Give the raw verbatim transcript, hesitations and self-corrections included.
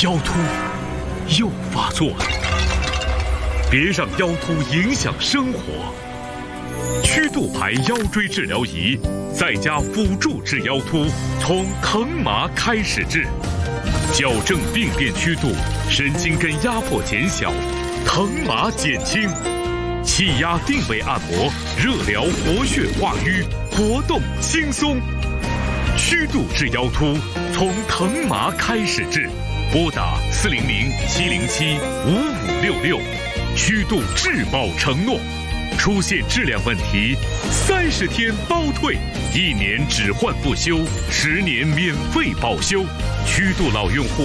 腰突又发作了，别让腰突影响生活。曲度牌腰椎治疗仪在家辅助治腰突，从疼麻开始治，矫正病变曲度，神经根压迫减小，疼麻减轻。气压定位按摩，热疗活血化瘀，活动轻松。曲度治腰突，从疼麻开始治。拨打四零零七零七五五六六，曲度质保承诺。出现质量问题，三十天包退，一年只换不修，十年免费保修。曲度老用户